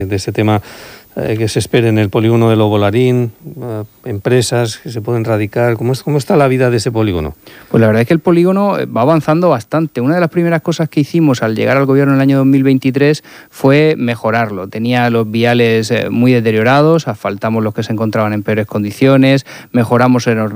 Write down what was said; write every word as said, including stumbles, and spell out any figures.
de ese tema eh, que se espere en el polígono de Lobo Larín, eh, empresas que se pueden radicar. ¿Cómo, es, ¿Cómo está la vida de ese polígono? Pues la verdad es que el polígono va avanzando bastante. Una de las primeras cosas que hicimos al llegar al gobierno en el año dos mil veintitrés fue mejorarlo. Tenía los viales muy deteriorados, asfaltamos los que se encontraban en peores condiciones, mejoramos